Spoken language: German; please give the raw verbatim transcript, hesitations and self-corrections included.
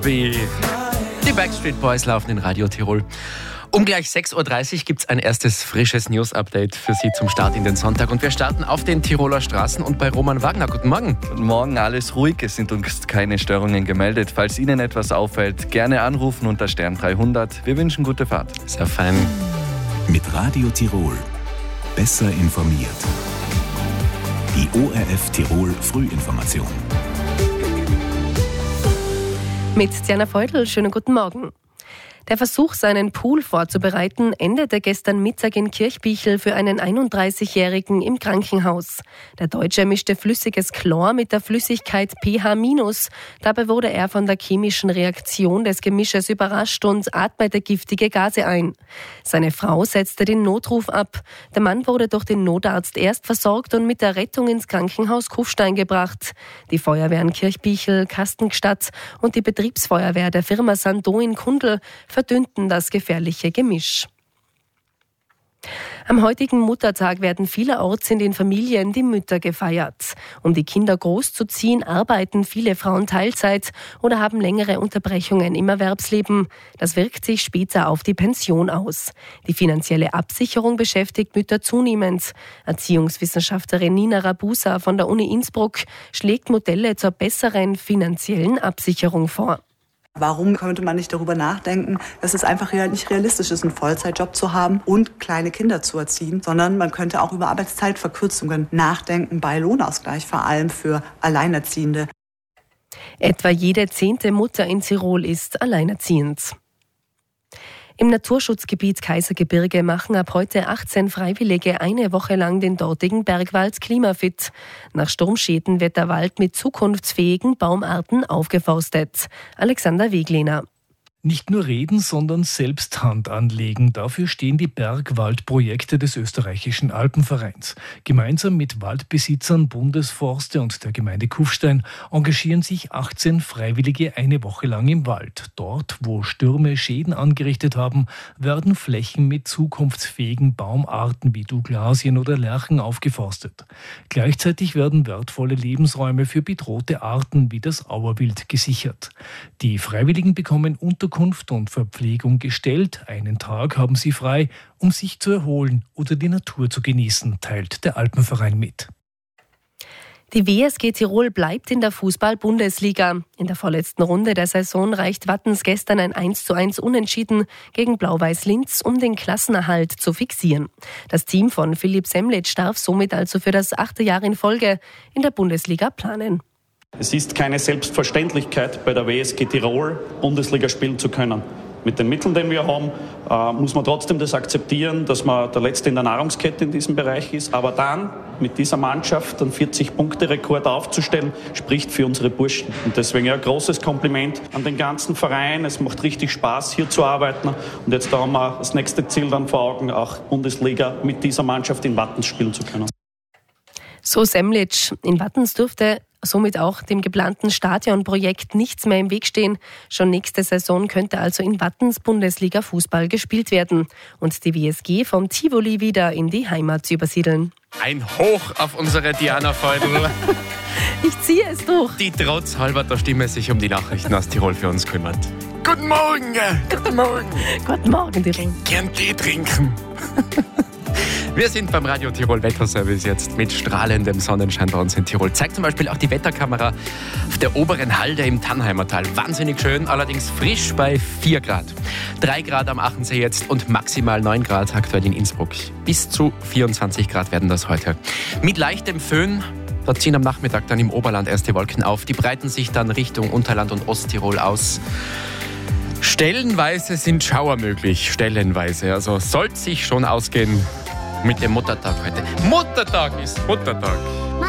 Wie die Backstreet Boys laufen in Radio Tirol. Um gleich sechs Uhr dreißig gibt es ein erstes frisches News-Update für Sie zum Start in den Sonntag. Und wir starten auf den Tiroler Straßen und bei Roman Wagner. Guten Morgen. Guten Morgen, alles ruhig. Es sind uns keine Störungen gemeldet. Falls Ihnen etwas auffällt, gerne anrufen unter Stern dreihundert. Wir wünschen gute Fahrt. Sehr fein. Mit Radio Tirol. Besser informiert. Die O R F Tirol Frühinformation. Mit Diana Feudel, schönen guten Morgen. Der Versuch, seinen Pool vorzubereiten, endete gestern Mittag in Kirchbichl für einen einunddreißigjährigen im Krankenhaus. Der Deutsche mischte flüssiges Chlor mit der Flüssigkeit P H minus. Dabei wurde er von der chemischen Reaktion des Gemisches überrascht und atmete giftige Gase ein. Seine Frau setzte den Notruf ab. Der Mann wurde durch den Notarzt erst versorgt und mit der Rettung ins Krankenhaus Kufstein gebracht. Die Feuerwehren Kirchbichl, Kastengstadt und die Betriebsfeuerwehr der Firma Sandow in Kundl verdünnten das gefährliche Gemisch. Am heutigen Muttertag werden vielerorts in den Familien die Mütter gefeiert. Um die Kinder großzuziehen, arbeiten viele Frauen Teilzeit oder haben längere Unterbrechungen im Erwerbsleben. Das wirkt sich später auf die Pension aus. Die finanzielle Absicherung beschäftigt Mütter zunehmend. Erziehungswissenschaftlerin Nina Rabusa von der Uni Innsbruck schlägt Modelle zur besseren finanziellen Absicherung vor. Warum könnte man nicht darüber nachdenken, dass es einfach nicht realistisch ist, einen Vollzeitjob zu haben und kleine Kinder zu erziehen, sondern man könnte auch über Arbeitszeitverkürzungen nachdenken, bei Lohnausgleich, vor allem für Alleinerziehende. Etwa jede zehnte Mutter in Tirol ist alleinerziehend. Im Naturschutzgebiet Kaisergebirge machen ab heute achtzehn Freiwillige eine Woche lang den dortigen Bergwald klimafit. Nach Sturmschäden wird der Wald mit zukunftsfähigen Baumarten aufgeforstet. Alexander Weglehner. Nicht nur reden, sondern selbst Hand anlegen. Dafür stehen die Bergwaldprojekte des österreichischen Alpenvereins. Gemeinsam mit Waldbesitzern, Bundesforste und der Gemeinde Kufstein engagieren sich achtzehn Freiwillige eine Woche lang im Wald. Dort, wo Stürme Schäden angerichtet haben, werden Flächen mit zukunftsfähigen Baumarten wie Douglasien oder Lärchen aufgeforstet. Gleichzeitig werden wertvolle Lebensräume für bedrohte Arten wie das Auerwild gesichert. Die Freiwilligen bekommen Unterkunft und Verpflegung gestellt. Einen Tag haben sie frei, um sich zu erholen oder die Natur zu genießen, teilt der Alpenverein mit. Die W S G Tirol bleibt in der Fußball-Bundesliga. In der vorletzten Runde der Saison reicht Wattens gestern ein eins zu eins Unentschieden gegen Blau-Weiß Linz, um den Klassenerhalt zu fixieren. Das Team von Philipp Semlitsch darf somit also für das achte Jahr in Folge in der Bundesliga planen. Es ist keine Selbstverständlichkeit, bei der W S G Tirol Bundesliga spielen zu können. Mit den Mitteln, die wir haben, äh, muss man trotzdem das akzeptieren, dass man der Letzte in der Nahrungskette in diesem Bereich ist. Aber dann mit dieser Mannschaft einen vierzig-Punkte-Rekord aufzustellen, spricht für unsere Burschen. Und deswegen ein großes Kompliment an den ganzen Verein. Es macht richtig Spaß, hier zu arbeiten. Und jetzt da haben wir das nächste Ziel dann vor Augen, auch Bundesliga mit dieser Mannschaft in Wattens spielen zu können. So Semlitsch. In Wattens dürfte somit auch dem geplanten Stadionprojekt nichts mehr im Weg stehen. Schon nächste Saison könnte also in Wattens Bundesliga-Fußball gespielt werden und die W S G vom Tivoli wieder in die Heimat übersiedeln. Ein Hoch auf unsere Diana Feudel. Ich ziehe es durch. Die trotz halber Stimme sich um die Nachrichten aus Tirol für uns kümmert. Guten Morgen! Guten Morgen! Guten Morgen, Tirol. Gern Tee trinken. Wir sind beim Radio Tirol Wetterservice jetzt mit strahlendem Sonnenschein bei uns in Tirol. Zeigt zum Beispiel auch die Wetterkamera auf der oberen Halde im Tannheimer Tal. Wahnsinnig schön, allerdings frisch bei vier Grad. drei Grad am Achensee jetzt und maximal neun Grad aktuell in Innsbruck. Bis zu vierundzwanzig Grad werden das heute. Mit leichtem Föhn. Da ziehen am Nachmittag dann im Oberland erste Wolken auf. Die breiten sich dann Richtung Unterland und Osttirol aus. Stellenweise sind Schauer möglich. Stellenweise. Also sollte sich schon ausgehen mit dem Muttertag heute. Muttertag ist Muttertag.